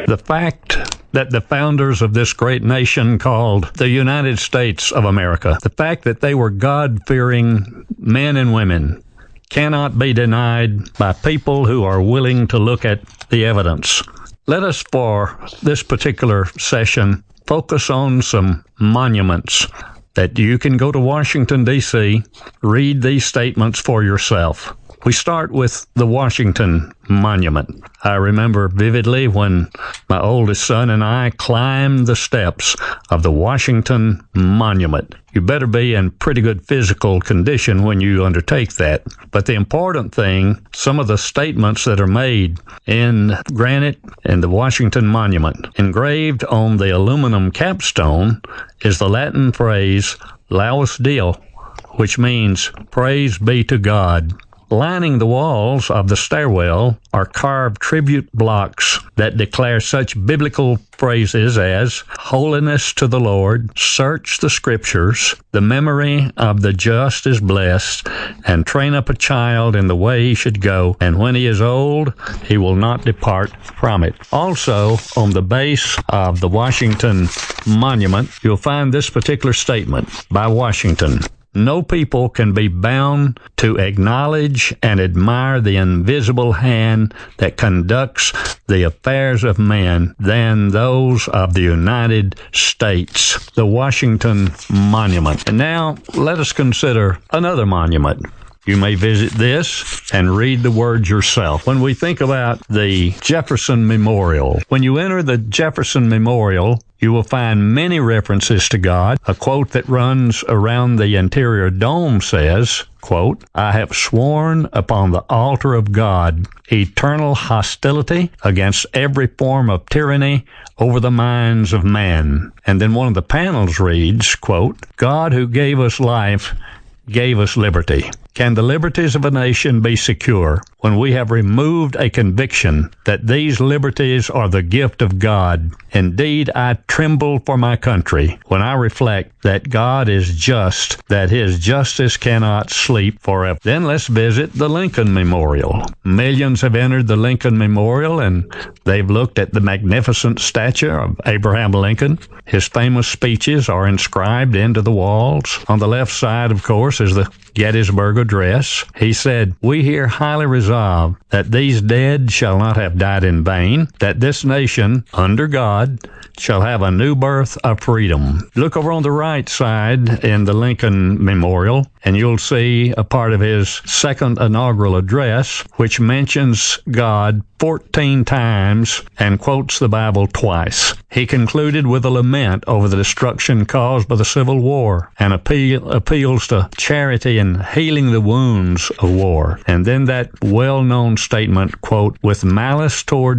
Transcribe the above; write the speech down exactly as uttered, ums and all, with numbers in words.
The fact that the founders of this great nation called the United States of America, the fact that they were God-fearing men and women, cannot be denied by people who are willing to look at the evidence. Let us, for this particular session, focus on some monuments that you can go to Washington, D C, read these statements for yourself. We start with the Washington Monument. I remember vividly when my oldest son and I climbed the steps of the Washington Monument. You better be in pretty good physical condition when you undertake that. But the important thing, some of the statements that are made in granite in the Washington Monument. Engraved on the aluminum capstone is the Latin phrase Laus Deo, which means praise be to God. Lining the walls of the stairwell are carved tribute blocks that declare such biblical phrases as holiness to the Lord, search the scriptures, the memory of the just is blessed, and train up a child in the way he should go, and when he is old, he will not depart from it. Also, on the base of the Washington Monument, you'll find this particular statement by Washington. No people can be bound to acknowledge and admire the invisible hand that conducts the affairs of men than those of the United States, the Washington Monument. And now let us consider another monument. You may visit this and read the words yourself. When we think about the Jefferson Memorial, when you enter the Jefferson Memorial, you will find many references to God. A quote that runs around the interior dome says, quote, I have sworn upon the altar of God eternal hostility against every form of tyranny over the minds of man. And then one of the panels reads, quote, God who gave us life gave us liberty. Can the liberties of a nation be secure when we have removed a conviction that these liberties are the gift of God? Indeed, I tremble for my country when I reflect that God is just, that his justice cannot sleep forever. Then let's visit the Lincoln Memorial. Millions have entered the Lincoln Memorial, and they've looked at the magnificent statue of Abraham Lincoln. His famous speeches are inscribed into the walls. On the left side, of course, is the Gettysburg Address. He said, we here highly resolve that these dead shall not have died in vain, that this nation, under God, shall have a new birth of freedom. Look over on the right side in the Lincoln Memorial, and you'll see a part of his second inaugural address, which mentions God fourteen times and quotes the Bible twice. He concluded with a lament over the destruction caused by the Civil War and appeal, appeals to charity and healing the wounds of war. And then that well-known statement, quote, with malice toward